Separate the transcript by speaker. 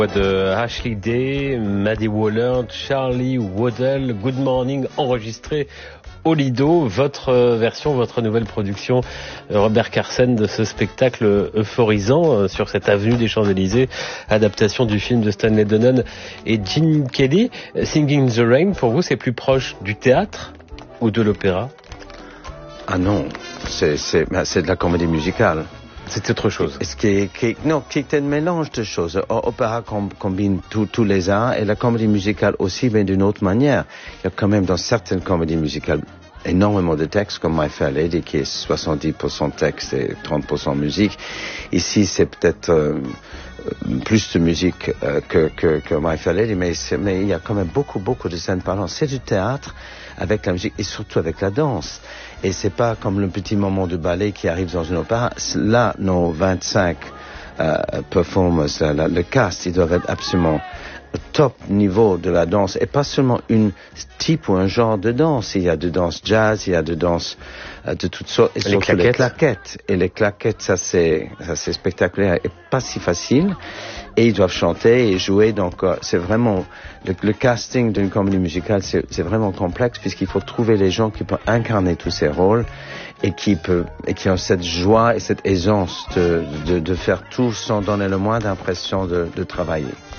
Speaker 1: De Ashley Day, Maddie Waller, Charlie Waddell, Good Morning, enregistré au Lido. Votre version, votre nouvelle production, Robert Carsen, de ce spectacle euphorisant sur cette avenue des Champs-Élysées, adaptation du film de Stanley Donen et Gene Kelly. Singing in the Rain, pour vous, c'est plus proche du théâtre ou de l'opéra?
Speaker 2: Ah non, c'est de la comédie musicale.
Speaker 1: C'est autre chose.
Speaker 2: Qui est un mélange de choses. Opéra combine tous les arts et la comédie musicale aussi, mais d'une autre manière. Il y a quand même dans certaines comédies musicales énormément de textes, comme My Fair Lady, qui est 70% texte et 30% musique. Ici, c'est peut-être plus de musique que My Fair Lady, mais il y a quand même beaucoup de scènes parlantes. C'est du théâtre avec la musique et surtout avec la danse. Et c'est pas comme le petit moment de ballet qui arrive dans une opéra. Là, nos 25 performers, le cast, ils doivent être absolument au top niveau de la danse. Et pas seulement une type ou un genre de danse. Il y a de danse jazz, il y a de danse de toutes sortes. Et surtout les claquettes. Et les claquettes, ça c'est spectaculaire et pas si facile. Et ils doivent chanter et jouer, donc c'est vraiment le casting d'une comédie musicale, c'est vraiment complexe puisqu'il faut trouver les gens qui peuvent incarner tous ces rôles et qui ont cette joie et cette aisance de faire tout sans donner le moins d'impression de travailler.